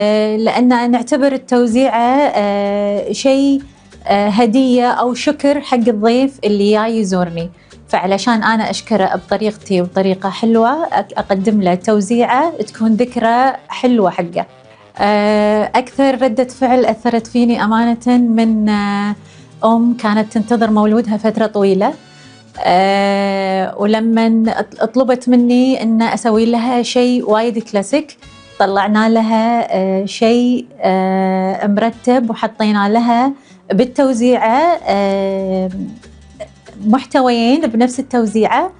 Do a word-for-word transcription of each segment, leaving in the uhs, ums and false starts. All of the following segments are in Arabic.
لأن نعتبر التوزيعة شيء هدية أو شكر حق الضيف اللي جاي يزورني، فعلشان أنا أشكره بطريقتي وطريقة حلوة أقدم له توزيعة تكون ذكرى حلوة حقه. أكثر ردة فعل أثرت فيني أمانة من أم كانت تنتظر مولودها فترة طويلة، ولما طلبت مني أن أسوي لها شيء وايد كلاسيك، طلعنا لها شيء مرتب وحطينا لها بالتوزيعة محتويين بنفس التوزيعة،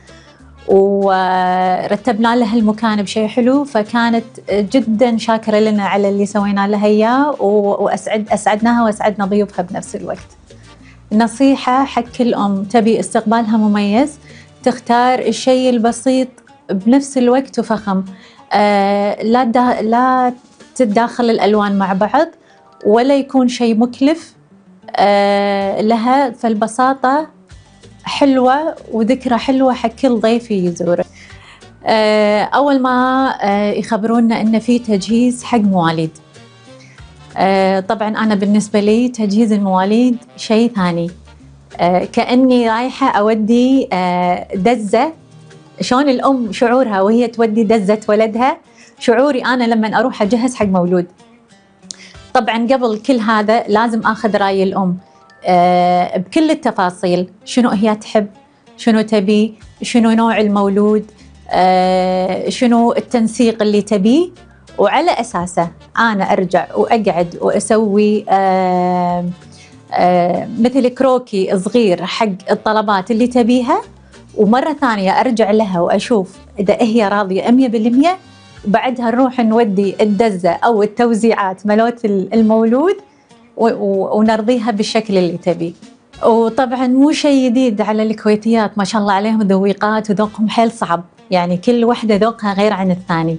ورتبنا لها المكان بشيء حلو، فكانت جدا شاكرة لنا على اللي سوينا لها إياه، وأسعد أسعدناها وأسعدنا ضيوفها بنفس الوقت. نصيحة حق كل أم تبي استقبالها مميز، تختار الشيء البسيط بنفس الوقت وفخم، آه لا لا تتداخل الألوان مع بعض ولا يكون شيء مكلف آه لها، فالبساطة حلوة وذكرى حلوة حق كل ضيف يزوره. آه أول ما آه يخبرونا إن في تجهيز حق مواليد، آه طبعا أنا بالنسبة لي تجهيز المواليد شيء ثاني، آه كأني رايحة أودي آه دزة. شلون الأم شعورها وهي تودي دزة ولدها، شعوري أنا لما أروح أجهز حق مولود. طبعا قبل كل هذا لازم أخذ رأي الأم آه بكل التفاصيل، شنو هي تحب، شنو تبي، شنو نوع المولود، آه شنو التنسيق اللي تبيه، وعلى أساسه أنا أرجع وأقعد وأسوي آه آه مثل كروكي صغير حق الطلبات اللي تبيها، ومرة ثانية أرجع لها وأشوف إذا هي راضية مية بالمية، وبعدها نروح نودي الدزة أو التوزيعات ملوت المولود ونرضيها بالشكل اللي تبيه. وطبعا مو شيء جديد على الكويتيات، ما شاء الله عليهم ذويقات وذوقهم حيل صعب، يعني كل وحدة ذوقها غير عن الثاني.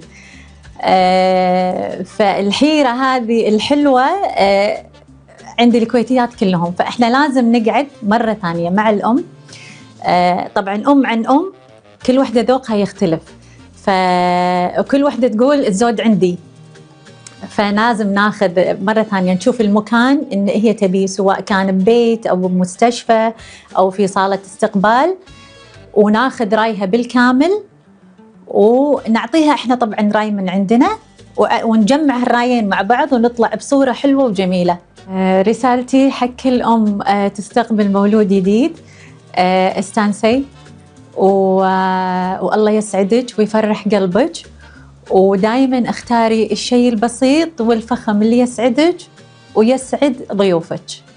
آه فالحيرة هذه الحلوة آه عند الكويتيات كلهم، فإحنا لازم نقعد مرة ثانية مع الأم. آه طبعا أم عن أم كل وحدة ذوقها يختلف، فكل وحدة تقول الزود عندي، فلازم ناخذ مرة ثانية نشوف المكان إن هي تبيه، سواء كان ببيت أو بمستشفى أو في صالة استقبال، وناخذ رأيها بالكامل ونعطيها إحنا طبعا رأي من عندنا، ونجمع الرأيين مع بعض ونطلع بصورة حلوة وجميلة. آه رسالتي حق كل أم آه تستقبل مولود جديد، آه استانسي و... والله يسعدك ويفرح قلبك، ودائما اختاري الشيء البسيط والفخم اللي يسعدك ويسعد ضيوفك.